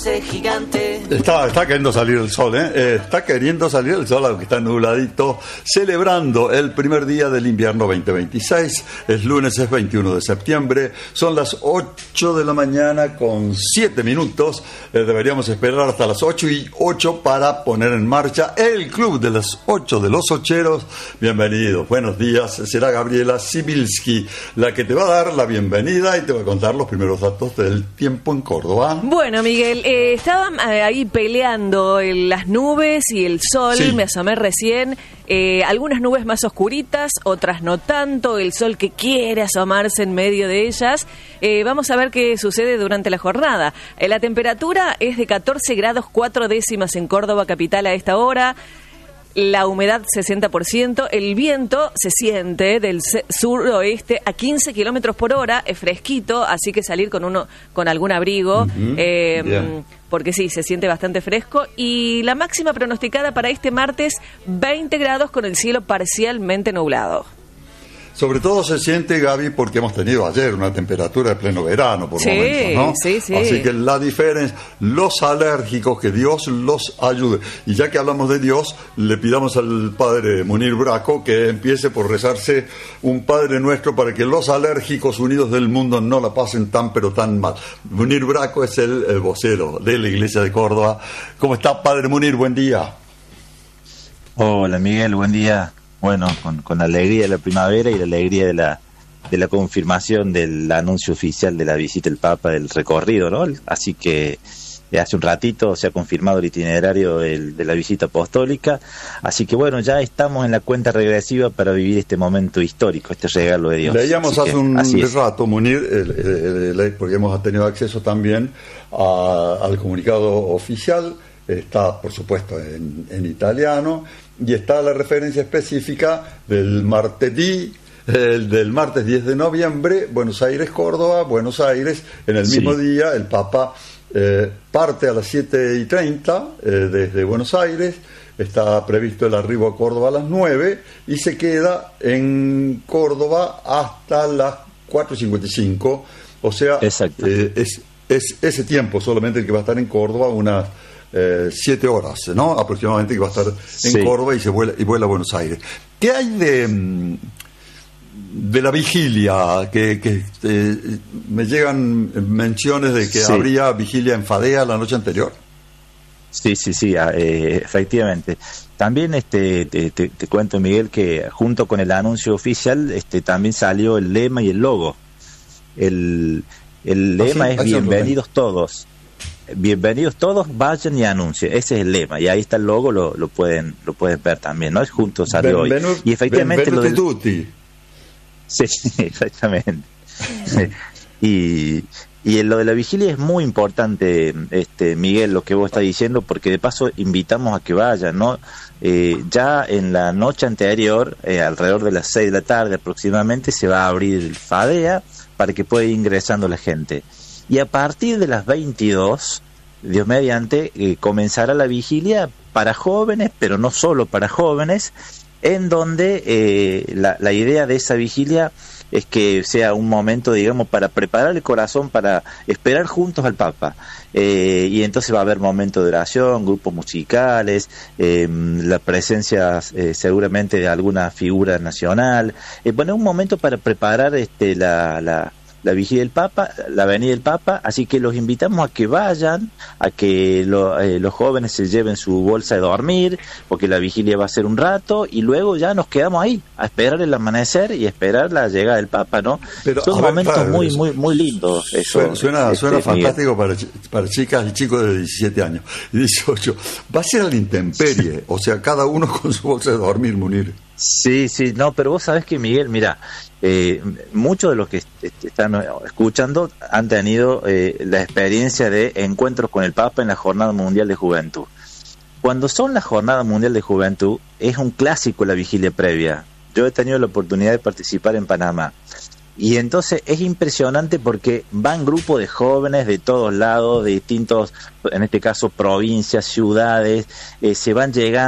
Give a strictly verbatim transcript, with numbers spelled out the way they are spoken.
hace gigante. Está, está queriendo salir el sol, ¿eh? Eh, Está queriendo salir el sol, aunque está nubladito, celebrando el primer día del invierno veinte veintiséis. Es lunes, es veintiuno de septiembre. Son las ocho de la mañana con siete minutos. Eh, deberíamos esperar hasta las ocho y ocho para poner en marcha el Club de las ocho de los Ocheros. Bienvenidos, buenos días. Será Gabriela Sibilski la que te va a dar la bienvenida y te va a contar los primeros datos del tiempo en Córdoba. Bueno, Miguel, eh, estaban eh, ahí peleando el, las nubes y el sol, sí. Me asomé recién, eh, algunas nubes más oscuritas, otras no tanto, el sol que quiere asomarse en medio de ellas. Eh, vamos a ver qué sucede durante la jornada. Eh, la temperatura es de catorce grados cuatro décimas en Córdoba capital a esta hora. La humedad sesenta por ciento, el viento se siente del suroeste a quince kilómetros por hora, es fresquito, así que salir con uno con algún abrigo, uh-huh. eh, porque sí, se siente bastante fresco. Y la máxima pronosticada para este martes, veinte grados con el cielo parcialmente nublado. Sobre todo se siente, Gaby, porque hemos tenido ayer una temperatura de pleno verano, por sí, momentos, ¿no? Sí, sí. Así que la diferencia, los alérgicos, que Dios los ayude. Y ya que hablamos de Dios, le pidamos al padre Munir Braco que empiece por rezarse un Padre Nuestro para que los alérgicos unidos del mundo no la pasen tan pero tan mal. Munir Braco es el, el vocero de la Iglesia de Córdoba. ¿Cómo está, padre Munir? Buen día. Hola, Miguel, buen día. Bueno, con, con la alegría de la primavera y la alegría de la de la confirmación del anuncio oficial de la visita del Papa, del recorrido, ¿no? Así que hace un ratito se ha confirmado el itinerario del, de la visita apostólica, así que bueno, ya estamos en la cuenta regresiva para vivir este momento histórico, este regalo de Dios. Leíamos así hace que, un rato, Munir, el, el, el, porque hemos tenido acceso también a, al comunicado oficial. Está, por supuesto, en, en italiano, y está la referencia específica del martedì, el del martes diez de noviembre, Buenos Aires, Córdoba, Buenos Aires. En el mismo sí. día, el Papa eh, parte a las siete y treinta eh, desde Buenos Aires. Está previsto el arribo a Córdoba a las nueve y se queda en Córdoba hasta las cuatro y cincuenta y cinco. O sea, eh, es, es ese tiempo solamente el que va a estar en Córdoba, unas Eh, siete horas, ¿no? Aproximadamente, que va a estar en sí. Córdoba y se vuela y vuela a Buenos Aires. ¿Qué hay de de la vigilia? Que, que eh, me llegan menciones de que sí. habría vigilia en Fadea la noche anterior. Sí, sí, sí, eh, efectivamente. También este te, te, te cuento, Miguel, que junto con el anuncio oficial este también salió el lema y el logo. El, el lema ¿Ah, sí? es bienvenidos todos. Bienvenidos todos, vayan y anuncien. Ese es el lema, y ahí está el logo, lo, lo pueden lo pueden ver también, ¿no? Es junto salió hoy. Y efectivamente lo del... tutti. Sí, exactamente. y y en lo de la vigilia es muy importante, este Miguel, lo que vos estás diciendo, porque de paso invitamos a que vayan, ¿no? Eh, ya en la noche anterior, eh, alrededor de las seis de la tarde aproximadamente, se va a abrir el Fadea para que pueda ir ingresando la gente. Y a partir de las veintidós, Dios mediante, eh, comenzará la vigilia para jóvenes, pero no solo para jóvenes, en donde eh, la, la idea de esa vigilia es que sea un momento, digamos, para preparar el corazón, para esperar juntos al Papa. Eh, y entonces va a haber momentos de oración, grupos musicales, eh, la presencia eh, seguramente de alguna figura nacional. Eh, bueno, un momento para preparar este la... la la vigilia del Papa, la venida del Papa, así que los invitamos a que vayan, a que lo, eh, los jóvenes se lleven su bolsa de dormir, porque la vigilia va a ser un rato, y luego ya nos quedamos ahí, a esperar el amanecer y esperar la llegada del Papa, ¿no? Pero, son ver, momentos claro, muy, muy, muy lindos. Eso, suena este, suena fantástico para, para chicas y chicos de diecisiete años y dieciocho. Va a ser a la intemperie, o sea, cada uno con su bolsa de dormir, Munir. Sí, sí, no, pero vos sabés que, Miguel, mira, eh, muchos de los que est- están escuchando han tenido eh, la experiencia de encuentros con el Papa en la Jornada Mundial de Juventud. Cuando son la Jornada Mundial de Juventud, es un clásico la vigilia previa. Yo he tenido la oportunidad de participar en Panamá. Y entonces es impresionante porque van grupos de jóvenes de todos lados, de distintos, en este caso, provincias, ciudades, eh, se van llegando.